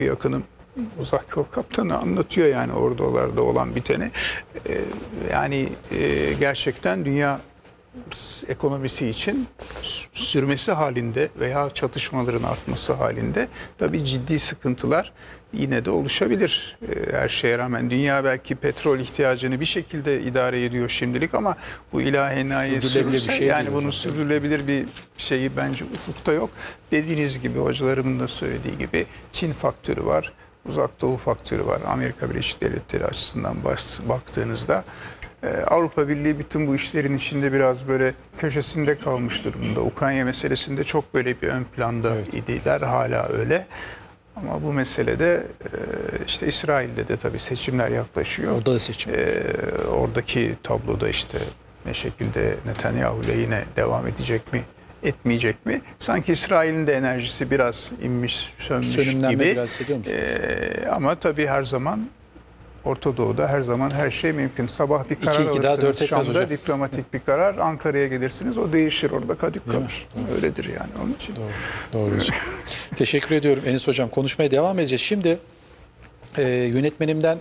yakının uzak yol kaptanı anlatıyor yani orada olan biteni. Yani gerçekten dünya ekonomisi için sürmesi halinde veya çatışmaların artması halinde tabii ciddi sıkıntılar yine de oluşabilir. Her şeye rağmen dünya belki petrol ihtiyacını bir şekilde idare ediyor şimdilik ama bu ilahi nihayet sürülse şey yani değil bunun hocam. sürdürülebilir bir şeyi bence ufukta yok. Dediğiniz gibi hocalarımın da söylediği gibi Çin faktörü var. Uzak Doğu faktörü var. Amerika Birleşik Devletleri açısından baktığınızda Avrupa Birliği bütün bu işlerin içinde biraz böyle köşesinde kalmış durumda. Ukrayna meselesinde çok böyle bir ön planda idiler, hala öyle. Ama bu meselede işte İsrail'de de tabii seçimler yaklaşıyor. Orada da seçim. Oradaki tabloda işte ne şekilde Netanyahu ile yine devam edecek mi, etmeyecek mi? Sanki İsrail'in de enerjisi biraz inmiş, sönmüş gibi. Biraz hissediyor musunuz? Ama tabii her zaman Orta Doğu'da her zaman her şey mümkün. Sabah bir karar 2-2 daha 4 alırsınız etmez Şam'da, hocam. diplomatik bir karar. Ankara'ya gelirsiniz, o değişir, orada kadük kalır. Öyledir yani onun için. Doğru hocam. Teşekkür ediyorum Enis hocam. Konuşmaya devam edeceğiz. Şimdi yönetmenimden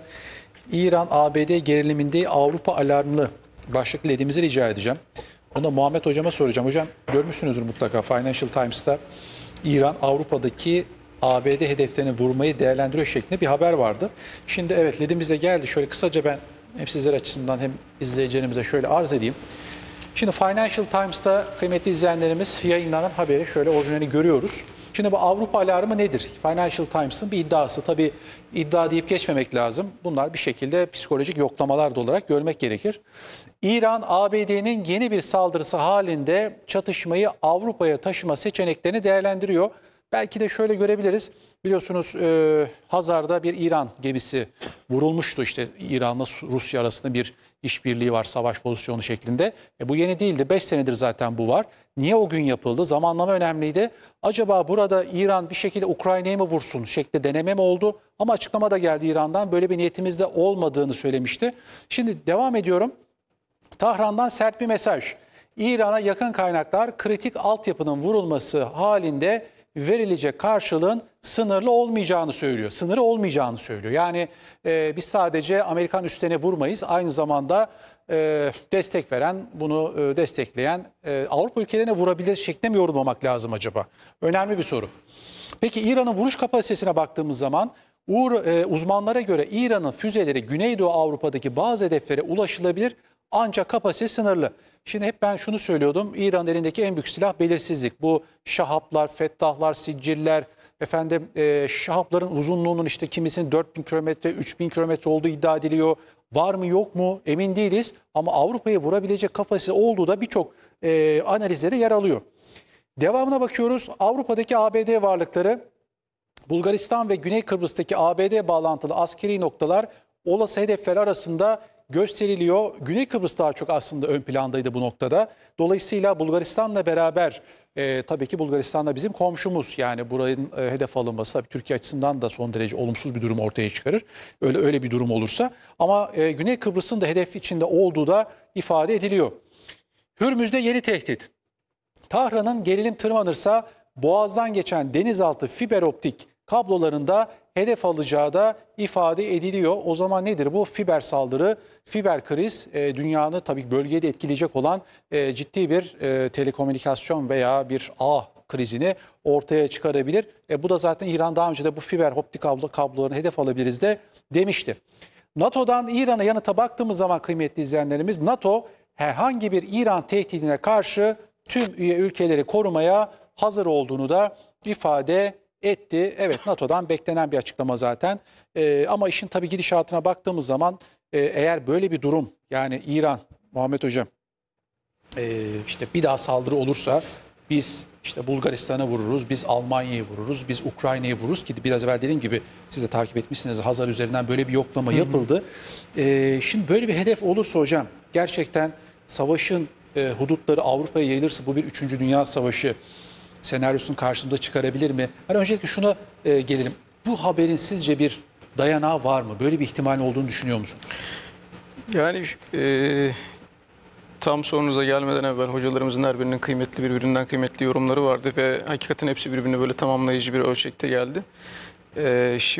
İran-ABD geriliminde Avrupa alarmlı başlıklı ledimizi rica edeceğim. Onu da Muhammed hocama soracağım. Hocam görmüşsünüzdür mutlaka Financial Times'ta İran Avrupa'daki ABD hedeflerini vurmayı değerlendiriyor şeklinde bir haber vardı. Şimdi evet ledimiz de geldi. Şöyle kısaca ben hem sizler açısından hem izleyicilerimize şöyle arz edeyim. Şimdi Financial Times'ta kıymetli izleyenlerimiz yayınlanan haberi şöyle orijinalini görüyoruz. Şimdi bu Avrupa alarmı nedir? Financial Times'ın bir iddiası. Tabii iddia deyip geçmemek lazım. Bunlar bir şekilde psikolojik yoklamalar da olarak görmek gerekir. İran, ABD'nin yeni bir saldırısı halinde çatışmayı Avrupa'ya taşıma seçeneklerini değerlendiriyor. Belki de şöyle görebiliriz. Biliyorsunuz Hazar'da bir İran gemisi vurulmuştu. İşte İran'la Rusya arasında bir işbirliği var, savaş pozisyonu şeklinde. Bu yeni değildi. 5 senedir zaten bu var. Niye o gün yapıldı? Zamanlama önemliydi. Acaba burada İran bir şekilde Ukrayna'yı mı vursun şeklinde deneme mi oldu? Ama açıklama da geldi İran'dan. Böyle bir niyetimizde olmadığını söylemişti. Şimdi devam ediyorum. Tahran'dan sert bir mesaj. İran'a yakın kaynaklar kritik altyapının vurulması halinde verilecek karşılığın sınırlı olmayacağını söylüyor. Sınırı olmayacağını söylüyor. Yani biz sadece Amerikan üslerine vurmayız. Aynı zamanda destek veren, bunu destekleyen Avrupa ülkelerine vurabilir şeklinde mi yorumlamak lazım acaba? Önemli bir soru. Peki İran'ın vuruş kapasitesine baktığımız zaman uzmanlara göre İran'ın füzeleri Güneydoğu Avrupa'daki bazı hedeflere ulaşılabilir ancak kapasite sınırlı. Şimdi hep ben şunu söylüyordum. İran elindeki en büyük silah belirsizlik. Bu şahaplar, fettahlar, sicciller, şahapların uzunluğunun işte kimisinin 4000 kilometre, 3000 kilometre olduğu iddia ediliyor. Var mı yok mu emin değiliz. Ama Avrupa'yı vurabilecek kapasite olduğu da birçok analizde de yer alıyor. Devamına bakıyoruz. Avrupa'daki ABD varlıkları, Bulgaristan ve Güney Kıbrıs'taki ABD bağlantılı askeri noktalar olası hedefler arasında gösteriliyor. Güney Kıbrıs daha çok aslında ön plandaydı bu noktada. Dolayısıyla Bulgaristan'la beraber tabii ki Bulgaristan da bizim komşumuz. Yani buranın hedef alınması tabii Türkiye açısından da son derece olumsuz bir durum ortaya çıkarır. Öyle bir durum olursa. Ama Güney Kıbrıs'ın da hedef içinde olduğu da ifade ediliyor. Hürmüz'de yeni tehdit. Tahran'ın gerilim tırmanırsa Boğaz'dan geçen denizaltı fiber optik kablolarında hedef alacağı da ifade ediliyor. O zaman nedir bu? Fiber saldırı, fiber kriz dünyanın tabii bölgede etkileyecek olan ciddi bir telekomünikasyon veya bir ağ krizini ortaya çıkarabilir. Bu da zaten İran daha önce de bu fiber optik kablolarını hedef alabiliriz de demişti. NATO'dan İran'a yanıta baktığımız zaman kıymetli izleyenlerimiz, NATO herhangi bir İran tehdidine karşı tüm üye ülkeleri korumaya hazır olduğunu da ifade etti. Evet, NATO'dan beklenen bir açıklama zaten. Ama işin tabii gidişatına baktığımız zaman eğer böyle bir durum, yani İran, Muhammed Hocam, işte bir daha saldırı olursa biz işte Bulgaristan'a vururuz, biz Almanya'yı vururuz, biz Ukrayna'yı vururuz ki biraz evvel dediğim gibi siz de takip etmişsiniz. Hazar üzerinden böyle bir yoklama yapıldı. Şimdi böyle bir hedef olursa hocam gerçekten savaşın hudutları Avrupa'ya yayılırsa bu bir 3. Dünya Savaşı senaryosunu karşımıza çıkarabilir mi? Hani öncelikle şuna gelelim. Bu haberin sizce bir dayanağı var mı? Böyle bir ihtimalin olduğunu düşünüyor musunuz? Yani tam sorunuza gelmeden evvel hocalarımızın her birinin birbirinden kıymetli yorumları vardı ve hakikaten hepsi birbirine böyle tamamlayıcı bir ölçekte geldi. Şimdi